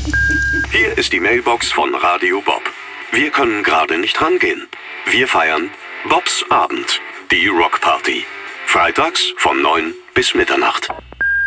Hier ist die Mailbox von Radio Bob. Wir können gerade nicht rangehen. Wir feiern Bobs Abend, die Rockparty. Freitags von 9 bis Mitternacht.